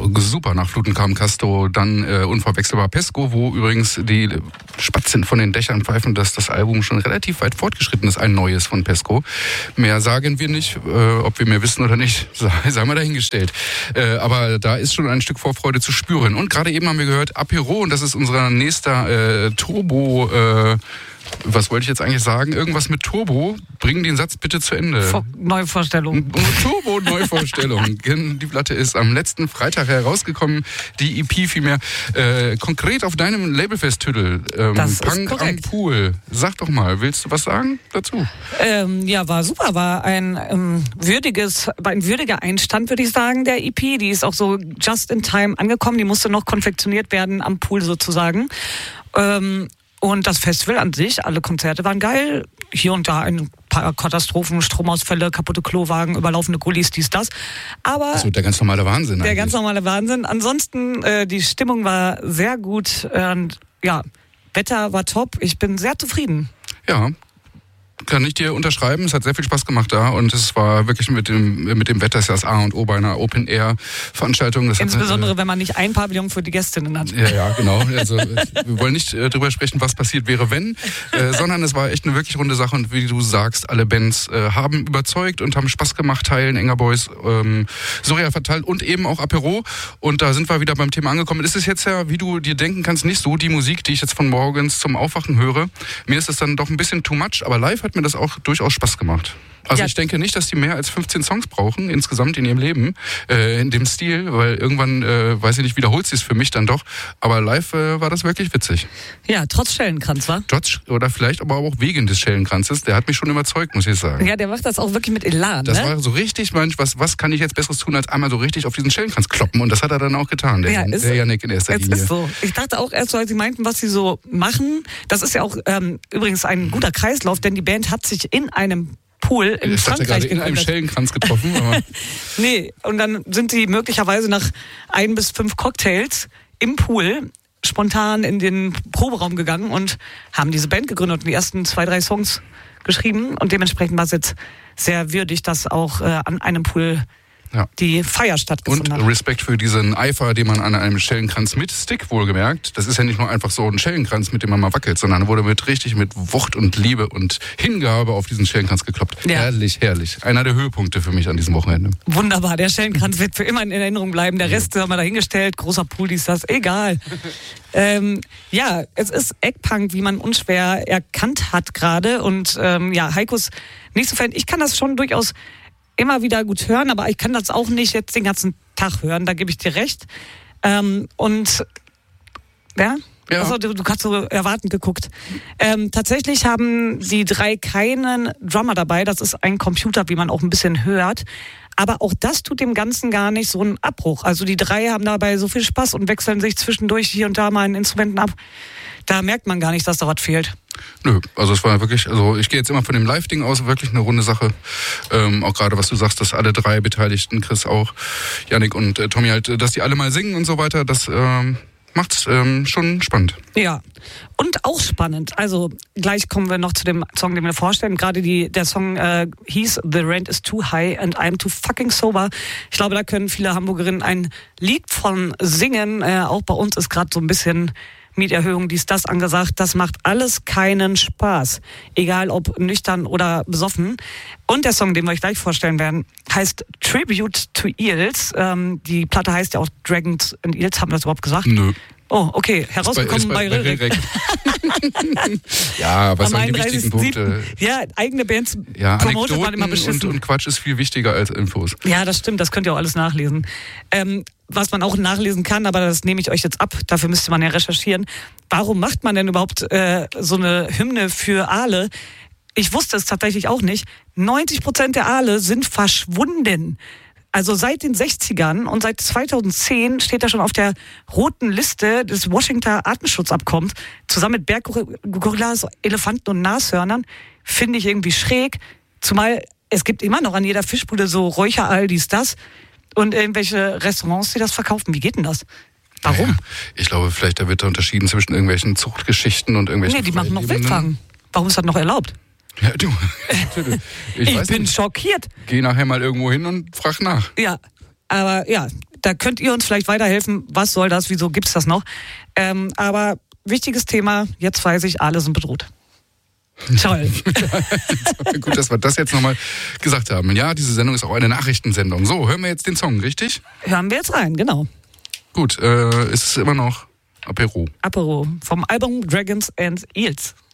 super. Nach Fluten kam Casto, dann unverwechselbar Pesco, wo übrigens die Spatzen von den Dächern pfeifen, dass das Album schon relativ weit fortgeschritten ist, ein neues von Pesco. Mehr sagen wir nicht, ob wir mehr wissen oder nicht, sei mal dahingestellt. Aber da ist schon ein Stück Vorfreude zu spüren. Und gerade eben haben wir gehört, Apero, und das ist unser nächster Turbo... was wollte ich jetzt eigentlich sagen? Irgendwas mit Turbo. Bring den Satz bitte zu Ende. Neuvorstellung. Turbo-Neuvorstellung. Die Platte ist am letzten Freitag herausgekommen. Die EP vielmehr. Konkret auf deinem Labelfest, Tüdel. Das Punk ist korrekt. am Pool. Sag doch mal, willst du was sagen dazu? Ja, war super. War ein würdiger Einstand, würde ich sagen, der EP. Die ist auch so just in time angekommen. Die musste noch konfektioniert werden am Pool sozusagen. Und das Festival an sich, alle Konzerte waren geil. Hier und da ein paar Katastrophen, Stromausfälle, kaputte Klowagen, überlaufende Gullis, dies, das. Aber also der ganz normale Wahnsinn. Der ganz normale Wahnsinn. Ansonsten, die Stimmung war sehr gut. Ja, Wetter war top. Ich bin sehr zufrieden. Ja. Kann ich dir unterschreiben. Es hat sehr viel Spaß gemacht da und es war wirklich mit dem Wetter ist ja das A und O bei einer Open-Air-Veranstaltung. Insbesondere, wenn man nicht ein Pavillon für die Gästinnen hat. Ja, genau. Also wir wollen nicht drüber sprechen, was passiert wäre, wenn, sondern es war echt eine wirklich runde Sache und wie du sagst, alle Bands haben überzeugt und haben Spaß gemacht, Teilen, Enger Boys, Surya verteilt und eben auch Apero und da sind wir wieder beim Thema angekommen. Es ist jetzt ja, wie du dir denken kannst, nicht so die Musik, die ich jetzt von morgens zum Aufwachen höre. Mir ist es dann doch ein bisschen too much, aber live hat mir das auch durchaus Spaß gemacht. Also ja. Ich denke nicht, dass die mehr als 15 Songs brauchen, insgesamt in ihrem Leben, in dem Stil, weil irgendwann, weiß ich nicht, wiederholt sie es für mich dann doch, aber live war das wirklich witzig. Ja, trotz Schellenkranz, wa? Oder vielleicht aber auch wegen des Schellenkranzes, der hat mich schon überzeugt, muss ich sagen. Ja, der macht das auch wirklich mit Elan, das war so richtig, was kann ich jetzt Besseres tun, als einmal so richtig auf diesen Schellenkranz kloppen und das hat er dann auch getan, der Yannick in erster Linie. Ist so. Ich dachte auch erst so, als sie meinten, was sie so machen, das ist ja auch übrigens ein guter Kreislauf, denn die Band hat sich in einem Pool in Frankreich gerade in einem Schellenkranz getroffen. Aber nee, und dann sind sie möglicherweise nach 1 bis 5 Cocktails im Pool spontan in den Proberaum gegangen und haben diese Band gegründet und die ersten 2, 3 Songs geschrieben und dementsprechend war es jetzt sehr würdig, dass auch an einem Pool die Feier stattgefunden hat. Und Respekt für diesen Eifer, den man an einem Schellenkranz mit Stick wohlgemerkt. Das ist ja nicht nur einfach so ein Schellenkranz, mit dem man mal wackelt, sondern wurde richtig mit Wucht und Liebe und Hingabe auf diesen Schellenkranz gekloppt. Ja. Herrlich, herrlich. Einer der Höhepunkte für mich an diesem Wochenende. Wunderbar, der Schellenkranz wird für immer in Erinnerung bleiben. Der Rest haben wir dahingestellt, großer Pool, ist das, egal. Ja, es ist Eggpunk, wie man unschwer erkannt hat gerade. Und Heiko ist nicht so Fan. Ich kann das schon durchaus immer wieder gut hören, aber ich kann das auch nicht jetzt den ganzen Tag hören, da gebe ich dir recht. Und ja? Also, du hast so erwartend geguckt. Tatsächlich haben die 3 keinen Drummer dabei, das ist ein Computer, wie man auch ein bisschen hört. Aber auch das tut dem Ganzen gar nicht so einen Abbruch. Also die 3 haben dabei so viel Spaß und wechseln sich zwischendurch hier und da mal in Instrumenten ab. Da merkt man gar nicht, dass da was fehlt. Nö, also es war wirklich, also ich gehe jetzt immer von dem Live-Ding aus, wirklich eine runde Sache. Auch gerade, was du sagst, dass alle 3 Beteiligten, Chris auch, Yannick und Tommy halt, dass die alle mal singen und so weiter, das macht's schon spannend. Ja, und auch spannend. Also gleich kommen wir noch zu dem Song, den wir vorstellen. Gerade der Song hieß The Rent is Too High and I'm Too Fucking Sober. Ich glaube, da können viele Hamburgerinnen ein Lied von singen. Auch bei uns ist gerade so ein bisschen Mieterhöhung, dies, das angesagt. Das macht alles keinen Spaß. Egal ob nüchtern oder besoffen. Und der Song, den wir euch gleich vorstellen werden, heißt Tribute to Eels. Die Platte heißt ja auch Dragons and Eels. Haben wir das überhaupt gesagt? Nö. Oh, okay. Herausgekommen bei Rilrek. Ja, was sind die wichtigen Punkte? Ja, eigene Bands promotet man immer beschissen. Und Quatsch ist viel wichtiger als Infos. Ja, das stimmt. Das könnt ihr auch alles nachlesen. Was man auch nachlesen kann, aber das nehme ich euch jetzt ab. Dafür müsste man ja recherchieren. Warum macht man denn überhaupt so eine Hymne für Aale? Ich wusste es tatsächlich auch nicht. 90% der Aale sind verschwunden. Also seit den 60ern und seit 2010 steht er schon auf der roten Liste des Washington Artenschutzabkommens, zusammen mit Berggorillas, Elefanten und Nashörnern. Finde ich irgendwie schräg. Zumal es gibt immer noch an jeder Fischbude so Räucherall, dies, das. Und irgendwelche Restaurants, die das verkaufen. Wie geht denn das? Warum? Naja, ich glaube, vielleicht da wird da unterschieden zwischen irgendwelchen Zuchtgeschichten und irgendwelchen... Nee, die machen noch Wildfang. Warum ist das noch erlaubt? Ja, du. Ich bin schockiert. Geh nachher mal irgendwo hin und frag nach. Ja, aber ja, Da könnt ihr uns vielleicht weiterhelfen. Was soll das? Wieso gibt's das noch? Aber wichtiges Thema, jetzt weiß ich, alle sind bedroht. Toll. Gut, dass wir das jetzt nochmal gesagt haben. Ja, diese Sendung ist auch eine Nachrichtensendung. So, hören wir jetzt den Song, richtig? Hören wir jetzt rein, genau. Gut, ist es immer noch Apero. Apero vom Album Dragons and Eels.